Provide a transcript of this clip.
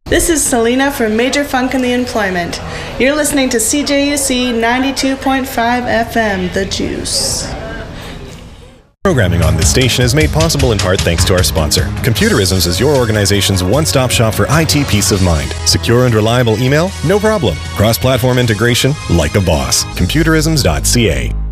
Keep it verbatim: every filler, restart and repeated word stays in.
This is Selena from Major Funk and the Employment. You're listening to C J U C ninety-two point five F M, The Juice. Programming on this station is made possible in part thanks to our sponsor. Computerisms is your organization's one-stop shop for I T peace of mind. Secure and reliable email? No problem. Cross-platform integration? Like a boss. Computerisms dot C A.